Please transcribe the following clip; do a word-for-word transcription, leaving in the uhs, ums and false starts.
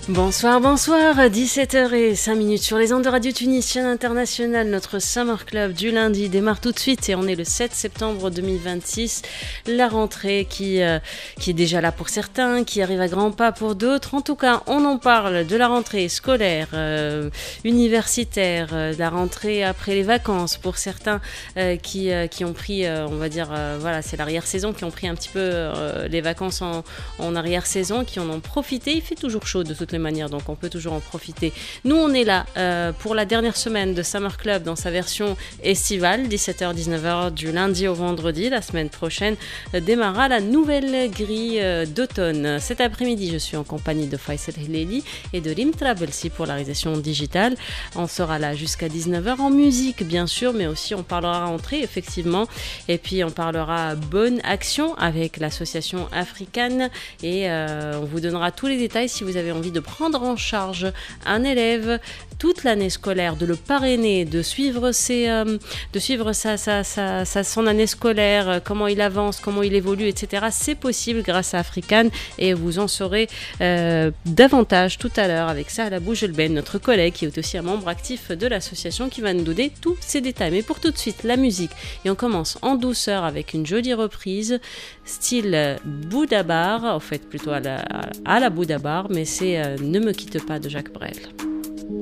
Bonsoir, bonsoir, dix-sept heures cinq sur les ondes de Radio Tunis, chaîne internationale. Notre Summer Club du lundi démarre tout de suite et on est le sept septembre deux mille vingt-six. La rentrée qui, euh, qui est déjà là pour certains, qui arrive à grands pas pour d'autres. En tout cas, on en parle de la rentrée scolaire, euh, universitaire, euh, de la rentrée après les vacances pour certains euh, qui, euh, qui ont pris, euh, on va dire, euh, voilà, c'est l'arrière-saison, qui ont pris un petit peu euh, les vacances en, en arrière-saison, qui en ont profité. Il fait toujours chaud de toute les manières, donc on peut toujours en profiter. Nous, on est là euh, pour la dernière semaine de Summer Club dans sa version estivale, dix-sept heures dix-neuf heures du lundi au vendredi. La semaine prochaine euh, démarrera la nouvelle grille euh, d'automne. Cet après-midi, je suis en compagnie de Faisal Hileli et de Rim Trabelsi pour la réalisation digitale. On sera là jusqu'à dix-neuf heures en musique, bien sûr, mais aussi on parlera rentrée, effectivement, et puis on parlera bonne action avec l'association africaine et euh, on vous donnera tous les détails si vous avez envie de prendre en charge un élève toute l'année scolaire, de le parrainer, de suivre, ses, euh, de suivre sa, sa, sa, sa, son année scolaire, euh, comment il avance, comment il évolue, et cetera. C'est possible grâce à African et vous en saurez euh, davantage tout à l'heure avec Sahla Boujelben, notre collègue qui est aussi un membre actif de l'association qui va nous donner tous ces détails. Mais pour tout de suite, la musique. Et on commence en douceur avec une jolie reprise, style Boudabar, en fait plutôt à la, à la Boudabar, mais c'est euh, Ne me quitte pas de Jacques Brel.